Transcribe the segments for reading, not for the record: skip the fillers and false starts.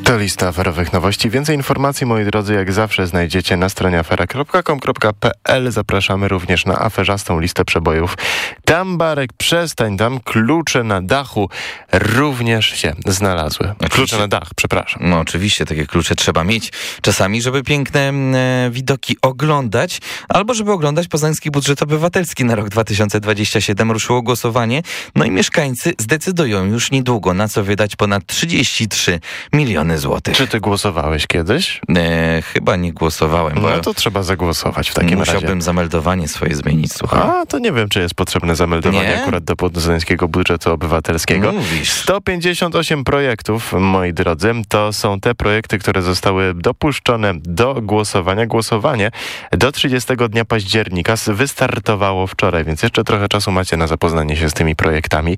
To lista aferowych nowości. Więcej informacji, moi drodzy, jak zawsze znajdziecie na stronie afera.com.pl. Zapraszamy również na aferzastą listę przebojów. Tam, Barek, przestań, tam klucze na dachu również się znalazły. Oczywiście. Klucze na dach, przepraszam. No oczywiście, takie klucze trzeba mieć czasami, żeby piękne widoki oglądać, albo żeby oglądać poznański budżet obywatelski na rok 2027. Ruszyło głosowanie, no i mieszkańcy zdecydują już niedługo, na co wydać ponad 33 miliony złotych. Czy ty głosowałeś kiedyś? Chyba nie głosowałem, bo No to trzeba zagłosować w takim razie. musiałbym zameldowanie swoje zmienić, słuchaj. A, to nie wiem, czy jest potrzebne zameldowanie Nie? akurat do poznańskiego budżetu obywatelskiego. Mówisz. 158 projektów, moi drodzy, to są te projekty, które zostały dopuszczone do głosowania. Głosowanie do 30 dnia października wystartowało wczoraj, więc jeszcze trochę czasu macie na zapoznanie się z tymi projektami.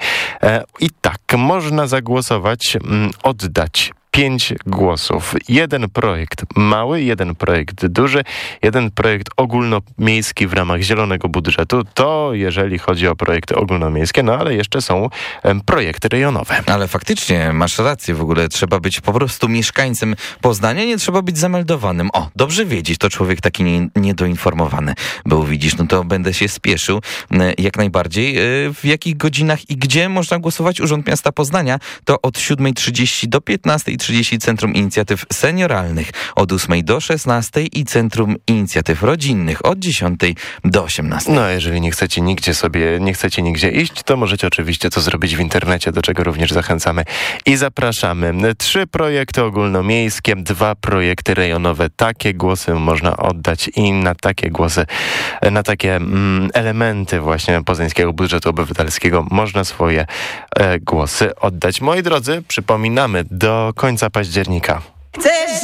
I tak, można zagłosować, oddać 5 głosów. Jeden projekt mały, jeden projekt duży, jeden projekt ogólnomiejski w ramach zielonego budżetu. To jeżeli chodzi o projekty ogólnomiejskie, no ale jeszcze są projekty rejonowe. Ale faktycznie masz rację, w ogóle trzeba być po prostu mieszkańcem Poznania, nie trzeba być zameldowanym. O, dobrze wiedzieć, to człowiek taki niedoinformowany był, widzisz, no to będę się spieszył jak najbardziej. W jakich godzinach i gdzie można głosować? Urząd Miasta Poznania to od 7:30 do 15:30 Centrum Inicjatyw Senioralnych, od 8 do 16 i Centrum Inicjatyw Rodzinnych od 10 do 18. No, jeżeli nie chcecie nigdzie iść, to możecie oczywiście to zrobić w internecie, do czego również zachęcamy i zapraszamy. 3 projekty ogólnomiejskie, 2 projekty rejonowe. Takie głosy można oddać i na takie głosy, na takie elementy właśnie poznańskiego budżetu obywatelskiego można swoje głosy oddać. Moi drodzy, przypominamy, do końca października.